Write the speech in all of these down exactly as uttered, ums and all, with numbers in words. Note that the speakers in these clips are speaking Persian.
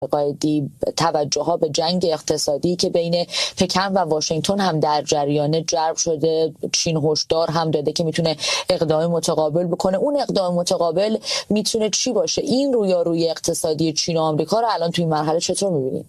قائدی توجه ها به جنگ اقتصادی که بین پکن و واشنگتن هم در جریان جلب شده. چین هشدار هم داده که میتونه اقدام متقابل بکنه. اون اقدام متقابل میتونه چی باشه؟ این رویارویی اقتصادی چین و آمریکا رو الان توی این مرحله چطور میبینید؟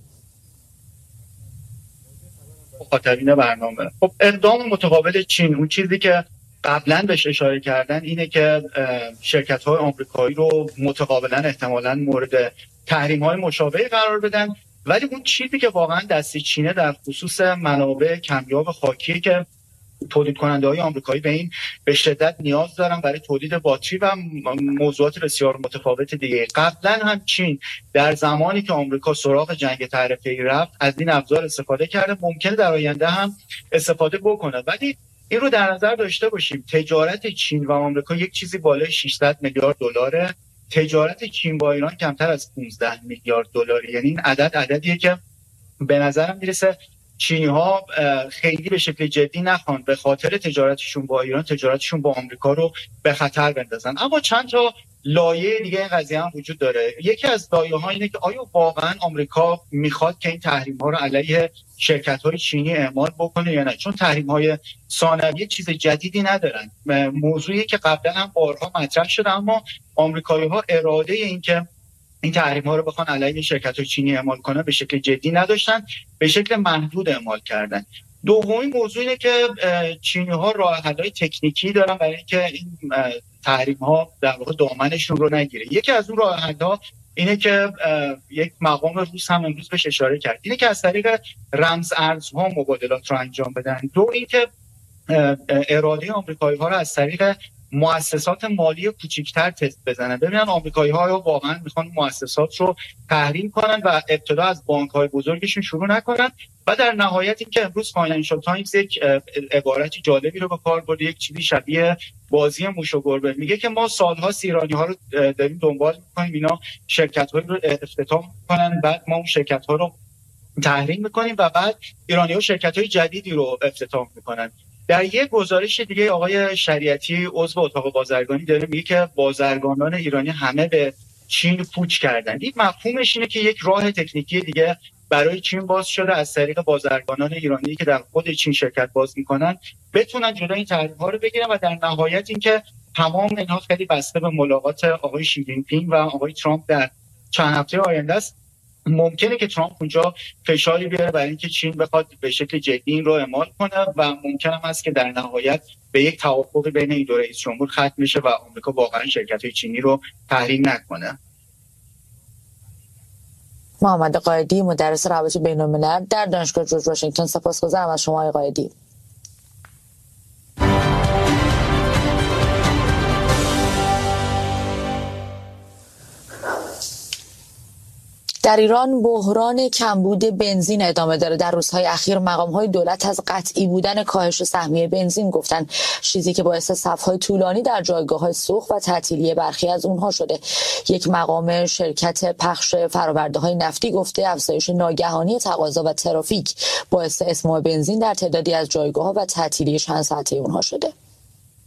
مخاطبین برنامه، خب اقدام متقابل چین، اون چیزی که قبلا بهش اشاره کردن اینه که شرکت‌های آمریکایی رو متقابلا احتمالاً مورد تحریم‌های مشابهی قرار بدن، ولی اون چیزی که واقعا دستی چینه در خصوص منابع کمیاب خاکی که تولید کننده های آمریکایی به این به شدت نیاز دارن برای تولید باتری و موضوعات بسیار متفاوت دیگه. قبلا هم چین در زمانی که آمریکا سراغ جنگ تعرفه‌ای رفت از این ابزار استفاده کرده، ممکنه در آینده هم استفاده بکنه. ولی این رو در نظر داشته باشیم تجارت چین و آمریکا یک چیزی بالای ششصد میلیارد دلاره، تجارت چین با ایران کمتر از پانزده میلیارد دلار. یعنی این عدد عددیه که به نظرم میرسه چینی ها خیلی به شکل جدی نخوان به خاطر تجارتشون با ایران تجارتشون با آمریکا رو به خطر بندازن. اما چند تا لایه دیگه این قضیه هم وجود داره. یکی از لایه ها اینه که آیا واقعا آمریکا میخواد که این تحریم ها رو علیه شرکت های چینی اعمال بکنه یا نه؟ چون تحریم های ثانویه چیز جدیدی ندارن، موضوعی که قبلا هم بارها مطرح شده، اما آمریکایی ها اراده این که این تحریم ها رو بخوان علیه شرکت‌های چینی اعمال کنن به شکل جدی نداشتن، به شکل محدود اعمال کردن. دومین موضوع اینه که چینی ها راه حل‌های تکنیکی دارن برای اینکه این تحریم ها در واقع دامنشون رو نگیره. یکی از اون راه حل‌ها اینه که یک مقام روس هم امروز بهش اشاره کرد، اینه که از طریق رمز ارزها مبادلات رو انجام بدن. دو اینکه اراده آمریکایی ها رو از طریق مؤسسات مالی کوچیک‌تر تست بزنن، ببینن آمریکایی‌ها واقعا میخوان مؤسسات رو تحریم کنن و ابتدا از بانک‌های بزرگشون شروع نکنن. و در نهایت اینکه امروز فاینانشال تایمز یک عبارتی جالبی رو به کار برده، یک چیزی شبیه بازی موش و گربه، میگه که ما سال‌هاست ایرانی‌ها رو داریم دنبال می‌کنیم اینا شرکت‌هایی رو افتتاح کنن، بعد ما اون شرکت‌ها رو تحریم می‌کنیم و بعد ایرانی‌ها شرکت‌های جدیدی رو افتتاح می‌کنن. در یک گزارش دیگه آقای شریعتی عضو اتاق بازرگانی داره میگه که بازرگانان ایرانی همه به چین کوچ کردن. این مفهومش اینه که یک راه تکنیکی دیگه برای چین باز شده، از طریق بازرگانان ایرانی که در خود چین شرکت باز میکنن بتونن جلوی این تحریم‌ها رو بگیرن. و در نهایت اینکه تمام اینها خیلی بسته به ملاقات آقای شی جین پینگ و آقای ترامپ در چند هفته آینده است. ممکنه که ترامپ اونجا فشاری بیاره برای اینکه چین بخواد به شکل جدی این رو اعمال کنه و ممکنه است که در نهایت به یک توافق بین این دو رئیس جمهور ختم بشه و آمریکا واقعا شرکت‌های چینی رو تحریم نکنه. محمد قائدی، مدرس روابط بین‌الملل در دانشگاه جورج واشنگتن، سپاسگزارم از شما آقای قائدی. در ایران بحران کمبود بنزین ادامه داره. در روزهای اخیر مقام‌های دولت از قطعی بودن کاهش سهمیه بنزین گفتن، چیزی که باعث صف‌های طولانی در جایگاه‌های سوخت و تعطیلی برخی از اونها شده. یک مقام شرکت پخش فرآورده‌های نفتی گفته افزایش ناگهانی تقاضا و ترافیک باعث اسماع بنزین در تعدادی از جایگاه‌ها و تعطیلی چند ساعته اونها شده.